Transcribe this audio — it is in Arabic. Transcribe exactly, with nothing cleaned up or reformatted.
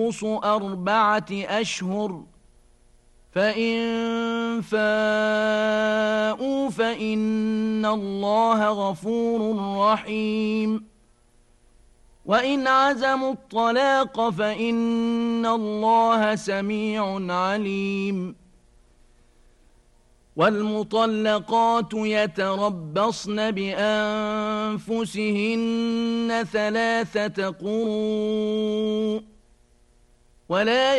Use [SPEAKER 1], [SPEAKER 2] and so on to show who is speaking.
[SPEAKER 1] أربعة أشهر فإن فاءوا فإن الله غفور رحيم وإن عزموا الطلاق فإن الله سميع عليم والمطلقات يتربصن بأنفسهن ثلاثة قروء ولا